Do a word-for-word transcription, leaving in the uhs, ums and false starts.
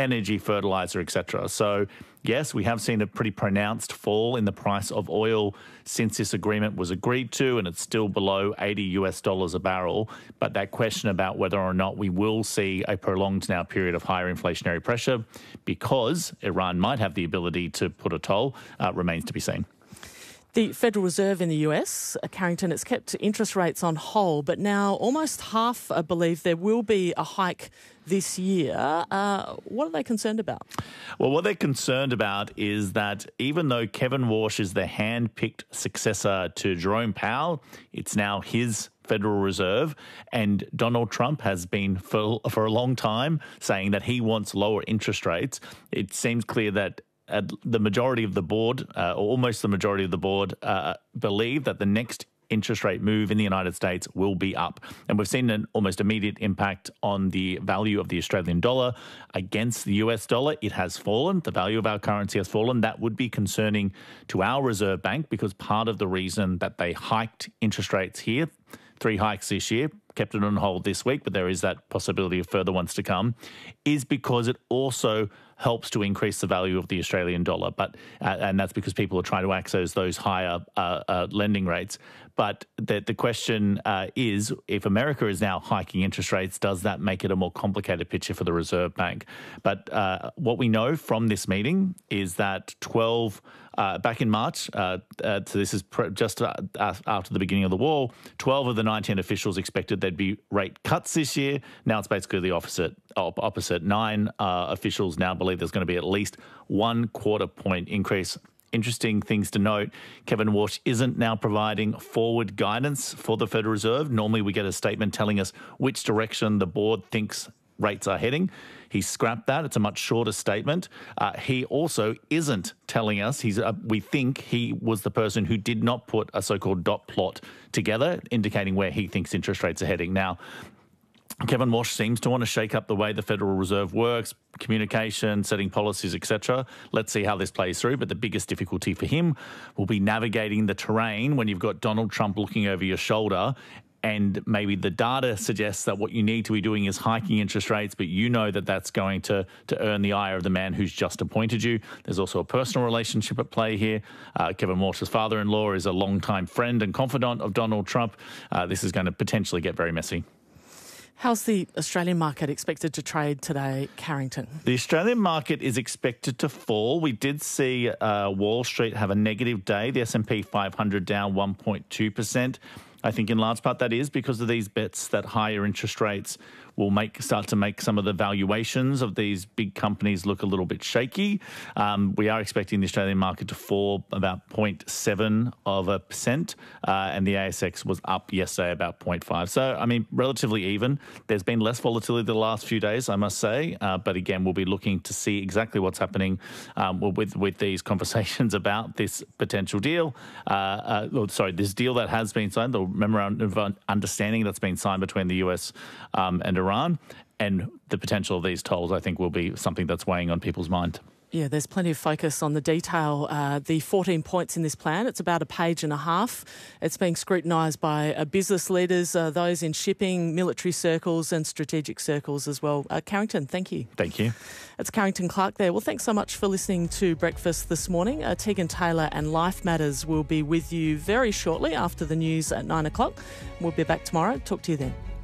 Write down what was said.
energy, fertilizer, et cetera. So, yes, we have seen a pretty pronounced fall in the price of oil since this agreement was agreed to, and it's still below eighty US dollars a barrel. But that question about whether or not we will see a prolonged now period of higher inflationary pressure because Iran might have the ability to put a toll uh, remains to be seen. The Federal Reserve in the U S, uh, Carrington, it's kept interest rates on hold, but now almost half uh, believe there will be a hike this year. Uh, what are they concerned about? Well, what they're concerned about is that even though Kevin Warsh is the hand-picked successor to Jerome Powell, it's now his Federal Reserve, and Donald Trump has been for, for a long time saying that he wants lower interest rates. It seems clear that Uh, the majority of the board, uh, or almost the majority of the board, uh, believe that the next interest rate move in the United States will be up. And we've seen an almost immediate impact on the value of the Australian dollar against the U S dollar. It has fallen. The value of our currency has fallen. That would be concerning to our Reserve Bank because part of the reason that they hiked interest rates here, three hikes this year, kept it on hold this week, but there is that possibility of further ones to come, is because it also helps to increase the value of the Australian dollar. But uh, and that's because people are trying to access those higher uh, uh, lending rates. But the, the question uh, is, if America is now hiking interest rates, does that make it a more complicated picture for the Reserve Bank? But uh, what we know from this meeting is that twelve, uh, back in March, uh, uh, so this is pre- just uh, after the beginning of the war, twelve of the nineteen officials expected there'd be rate cuts this year. Now it's basically the opposite. Op- opposite. Nine uh, officials now believe there's going to be at least one quarter point increase. Interesting things to note, Kevin Warsh isn't now providing forward guidance for the Federal Reserve. Normally we get a statement telling us which direction the board thinks rates are heading. He scrapped that. It's a much shorter statement. Uh, he also isn't telling us, he's. Uh, we think he was the person who did not put a so-called dot plot together, indicating where he thinks interest rates are heading. Now, Kevin Warsh seems to want to shake up the way the Federal Reserve works, communication, setting policies, et cetera. Let's see how this plays through. But the biggest difficulty for him will be navigating the terrain when you've got Donald Trump looking over your shoulder and maybe the data suggests that what you need to be doing is hiking interest rates, but you know that that's going to, to earn the ire of the man who's just appointed you. There's also a personal relationship at play here. Uh, Kevin Warsh's father-in-law is a longtime friend and confidant of Donald Trump. Uh, this is going to potentially get very messy. How's the Australian market expected to trade today, Carrington? The Australian market is expected to fall. We did see uh, Wall Street have a negative day. The S and P five hundred down one point two percent. I think in large part that is because of these bets that higher interest rates will make start to make some of the valuations of these big companies look a little bit shaky. Um, we are expecting the Australian market to fall about zero point seven of a percent, uh, and the A S X was up yesterday about zero point five. So, I mean, relatively even. There's been less volatility the last few days, I must say, uh, but again, we'll be looking to see exactly what's happening um, with with these conversations about this potential deal. Uh, uh, sorry, this deal that has been signed, the memorandum of understanding that's been signed between the U S um, and Iran, and the potential of these tolls, I think, will be something that's weighing on people's mind. Yeah, there's plenty of focus on the detail. Uh, the fourteen points in this plan, it's about a page and a half. It's being scrutinised by uh, business leaders, uh, those in shipping, military circles and strategic circles as well. Uh, Carrington, thank you. Thank you. It's Carrington Clark there. Well, thanks so much for listening to Breakfast this morning. Uh, Tegan Taylor and Life Matters will be with you very shortly after the news at nine o'clock. We'll be back tomorrow. Talk to you then.